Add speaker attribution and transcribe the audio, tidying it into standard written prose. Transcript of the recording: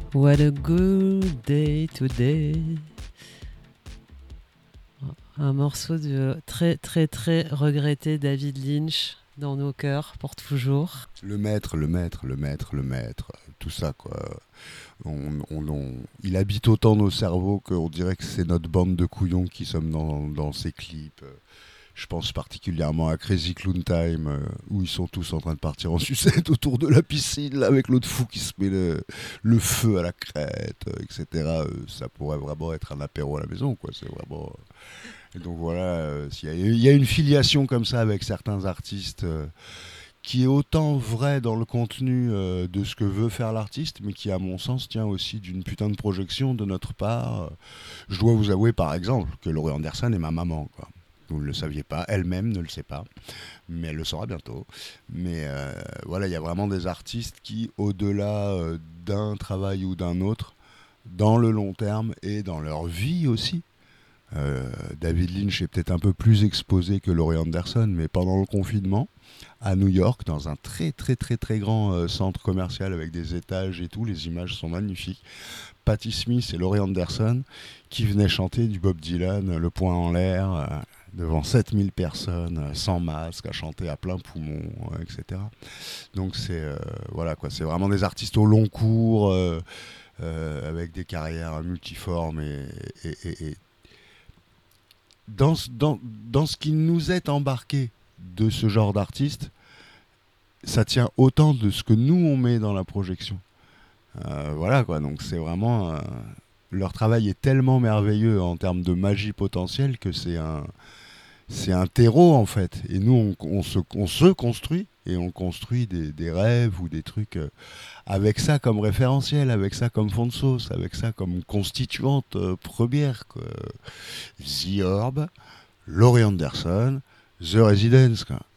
Speaker 1: What a good day today. Un morceau de très très très regretté David Lynch dans nos cœurs pour toujours.
Speaker 2: Le maître, tout ça quoi. Il habite autant nos cerveaux qu'on dirait que c'est notre bande de couillons qui sommes dans ces clips. Je pense particulièrement à Crazy Clown Time, où ils sont tous en train de partir en sucette autour de la piscine, là, avec l'autre fou qui se met le feu à la crête, etc. Ça pourrait vraiment être un apéro à la maison, quoi. C'est vraiment. Et donc voilà, il y a une filiation comme ça avec certains artistes qui est autant vrai dans le contenu de ce que veut faire l'artiste, mais qui, à mon sens, tient aussi d'une putain de projection de notre part. Je dois vous avouer, par exemple, que Laurie Anderson est ma maman, quoi. Vous ne le saviez pas, elle-même ne le sait pas, mais elle le saura bientôt. Mais voilà, il y a vraiment des artistes qui, au-delà d'un travail ou d'un autre, dans le long terme et dans leur vie aussi, David Lynch est peut-être un peu plus exposé que Laurie Anderson, mais pendant le confinement, à New York, dans un très très très très grand centre commercial avec des étages et tout, les images sont magnifiques. Patti Smith et Laurie Anderson qui venaient chanter du Bob Dylan, le poing en l'air, devant 7000 personnes, sans masque, à chanter à plein poumon, etc. Donc voilà quoi, c'est vraiment des artistes au long cours, avec des carrières multiformes et dans ce qui nous est embarqué de ce genre d'artiste, ça tient autant de ce que nous on met dans la projection. Voilà quoi, donc c'est vraiment leur travail est tellement merveilleux en termes de magie potentielle que c'est un terreau en fait. Et nous on se construit et on construit des rêves ou des trucs avec ça comme référentiel, avec ça comme fond de sauce, avec ça comme constituante première, quoi. The Orb, Laurie Anderson, The Residence, quoi.